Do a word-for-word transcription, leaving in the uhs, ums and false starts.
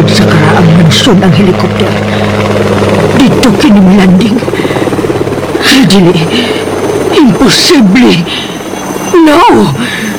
Sud sa karaang mansyon ang helikopter. Dito kini landing. Dili. Imposible. No!